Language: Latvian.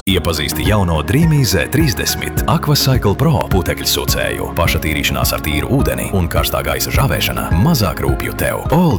Iepazīsti jauno Dreamy Z30 Aquacycle Pro putekļsūcēju. Pašatīrīšanās ar tīru ūdeni un karstā gaisa žāvēšana mazāk rūpju tev. All